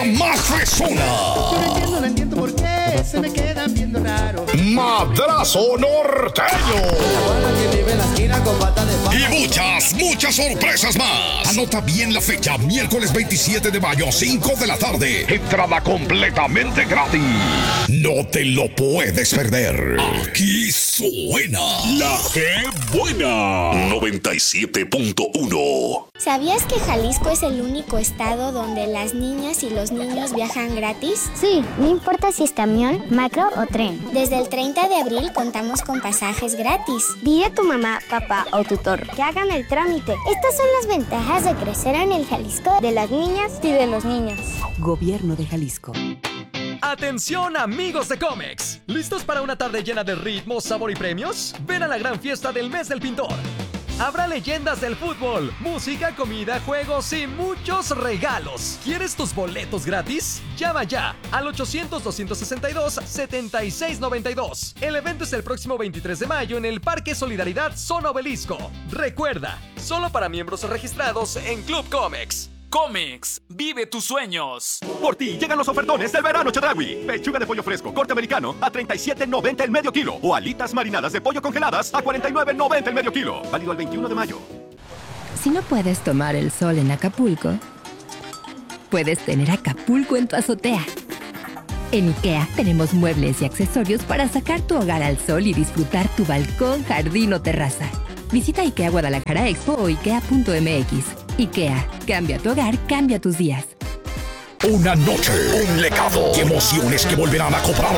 más fresona. Yo no entiendo por qué se me quedan viendo raro. Madrazo norteño. Que vive en la esquina con pata de papa. Y muchas sorpresas más. Anota bien la fecha, miércoles 27 de mayo, 5 de la tarde. Entrada completamente gratis. No te lo puedes perder. Aquí suena La Que Buena 97.1. ¿Sabías que Jalisco es el único estado donde las niñas y los niños viajan gratis? Sí, no importa si es camión, macro o tren. Desde el 30 de abril contamos con pasajes gratis. Dile a tu mamá, papá o tutor que hagan el trámite. Estas son las ventajas de crecer en el Jalisco de las niñas y de los niños. Gobierno de Jalisco. ¡Atención, amigos de Comex! ¿Listos para una tarde llena de ritmo, sabor y premios? Ven a la gran fiesta del mes del pintor. Habrá leyendas del fútbol, música, comida, juegos y muchos regalos. ¿Quieres tus boletos gratis? Llama ya al 800-262-7692. El evento es el próximo 23 de mayo en el Parque Solidaridad Zona Obelisco. Recuerda, solo para miembros registrados en Club Comex. Comex, vive tus sueños. Por ti llegan los ofertones del verano Chedraui. Pechuga de pollo fresco corte americano a $37.90 el medio kilo. O alitas marinadas de pollo congeladas a $49.90 el medio kilo. Válido el 21 de mayo. Si no puedes tomar el sol en Acapulco, puedes tener Acapulco en tu azotea. En IKEA tenemos muebles y accesorios para sacar tu hogar al sol y disfrutar tu balcón, jardín o terraza. Visita IKEA Guadalajara Expo o ikea.mx. IKEA, cambia tu hogar, cambia tus días. Una noche, un legado y emociones que volverán a cobrar